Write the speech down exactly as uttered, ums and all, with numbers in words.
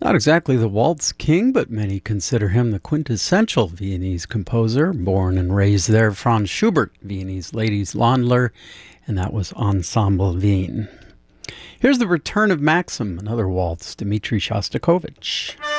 Not exactly the waltz king, but many consider him the quintessential Viennese composer. Born and raised there, Franz Schubert, Viennese ladies' Landler, and that was Ensemble Wien. Here's the return of Maxim, another waltz, Dmitri Shostakovich.